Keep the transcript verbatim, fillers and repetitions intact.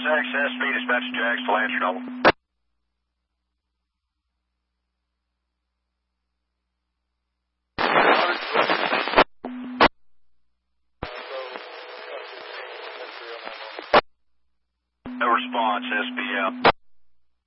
access, speed dispatch Jags to Lancer Double. No response, S B M.